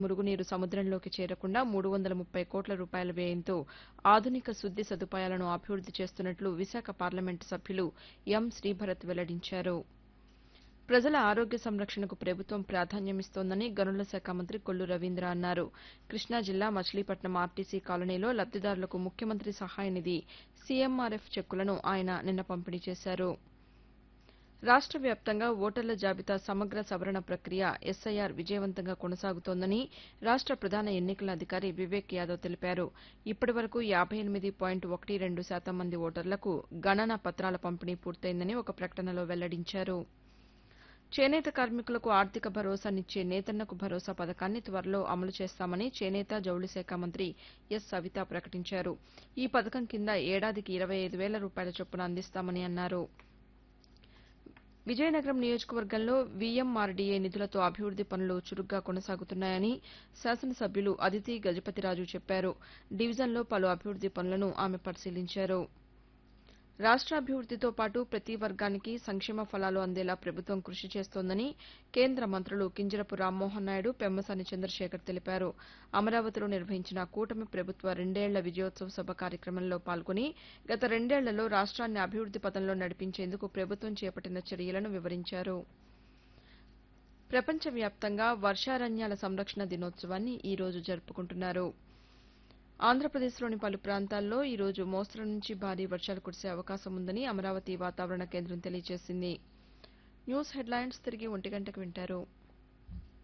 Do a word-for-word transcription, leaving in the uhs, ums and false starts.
మురుగునీరు సముద్రంలోకి చేరకుండా మూడు వందల ముప్పై కోట్ల రూపాయల వ్యయంతో ఆధునిక శుద్ది సదుపాయాలను అభివృద్ది చేస్తున్నట్లు విశాఖ పార్లమెంటు సభ్యులు ఎం శ్రీభరత్ వెల్లడించారు. ప్రజల ఆరోగ్య సంరక్షణకు ప్రభుత్వం ప్రాధాన్యమిస్తోందని గనుల శాఖ మంత్రి కొల్లు రవీంద్ర అన్నారు. కృష్ణా జిల్లా మచిలీపట్నం ఆర్టీసీ కాలనీలో లబ్దిదారులకు ముఖ్యమంత్రి సహాయ నిధి సీఎంఆర్ఎఫ్ చెక్కులను ఆయన నిన్న పంపిణీ చేశారు. రాష్ట వ్యాప్తంగా ఓటర్ల జాబితా సమగ్ర సవరణ ప్రక్రియ ఎస్ఐఆర్ విజయవంతంగా కొనసాగుతోందని రాష్ట ప్రధాన ఎన్నికల అధికారి వివేక్ యాదవ్ తెలిపారు. ఇప్పటి వరకు యాబై ఎనిమిది పాయింట్ ఒకటి రెండు శాతం మంది ఓటర్లకు గణన పత్రాల పంపిణీ పూర్తయిందని ఒక ప్రకటనలో వెల్లడించారు. చేనేత కార్మికులకు ఆర్థిక భరోసానిచ్చే నేతన్నకు భరోసా పథకాన్ని త్వరలో అమలు చేస్తామని చేనేత జౌళి శాఖ మంత్రి ఎస్ సవిత ప్రకటించారు. ఈ పథకం కింద ఏడాదికి ఇరవై ఐదు వేల రూపాయల చొప్పున అందిస్తామని అన్నారు. విజయనగరం నియోజకవర్గంలో వీఎంఆర్డీఏ నిధులతో అభివృద్ది పనులు చురుగ్గా కొనసాగుతున్నాయని శాసనసభ్యులు అదితి గజపతిరాజు చెప్పారు. డివిజన్లో పలు అభివృద్ది పనులను ఆమె పరిశీలించారు. రాష్ట్రాభివృద్దితో పాటు ప్రతి వర్గానికి సంక్షేమ ఫలాలు అందేలా ప్రభుత్వం కృషి చేస్తోందని కేంద్ర మంత్రులు కింజరపు రామ్మోహన్ నాయుడు, పెమ్మసాని చంద్రశేఖర్ తెలిపారు. అమరావతిలో నిర్వహించిన కూటమి ప్రభుత్వ రెండేళ్ల విజయోత్సవ సభ కార్యక్రమంలో పాల్గొని గత రెండేళ్లలో రాష్ట్రాన్ని అభివృద్ది పథంలో నడిపించేందుకు ప్రభుత్వం చేపట్టిన చర్యలను వివరించారు. ప్రపంచవ్యాప్తంగా వర్షారణ్యాల సంరక్షణ దినోత్సవాన్ని ఈ రోజు జరుపుకుంటున్నారు. ఆంధ్రప్రదేశ్లోని పలు ప్రాంతాల్లో ఈ రోజు మోస్తరు నుంచి భారీ వర్షాలు కురిసే అవకాశం ఉందని అమరావతి వాతావరణ కేంద్రం తెలియజేసింది. న్యూస్ హెడ్లైన్స్ తిరిగి ఒంటి గంటకు వింటారు.